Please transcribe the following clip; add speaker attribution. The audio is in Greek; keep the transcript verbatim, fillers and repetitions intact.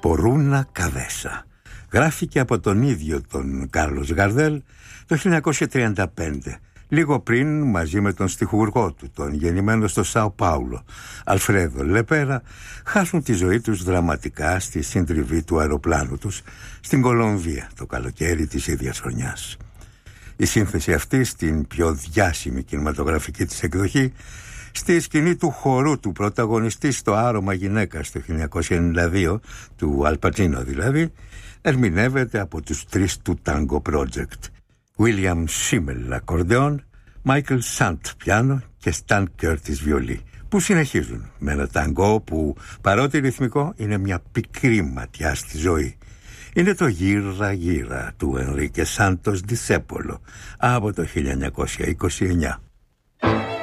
Speaker 1: Πορούνα Καβέσα. Γράφηκε από τον ίδιο τον Κάρλος Γαρδέλ το χίλια εννιακόσια τριάντα πέντε, λίγο πριν, μαζί με τον στιχουργό του, τον γεννημένο στο Σάο Πάουλο, Αλφρέδο Λεπέρα, χάσουν τη ζωή τους δραματικά στη συντριβή του αεροπλάνου τους στην Κολομβία το καλοκαίρι της ίδιας χρονιάς. Η σύνθεση αυτή στην πιο διάσημη κινηματογραφική της εκδοχή, στη σκηνή του χορού του πρωταγωνιστή στο Άρωμα γυναίκας το χίλια εννιακόσια ενενήντα δύο, του Αλ Πατσίνο δηλαδή, ερμηνεύεται από τους τρεις του Tango Project: William Schimmel ακορντεόν, Michael Sant πιάνο και Stan Curtis βιολί, που συνεχίζουν με ένα ταγκό που, παρότι ρυθμικό, είναι μια πικρή ματιά στη ζωή. Είναι το «Γύρα γύρα» του Ενρίκε Σάντος Ντισέπολο από το χίλια εννιακόσια είκοσι εννιά.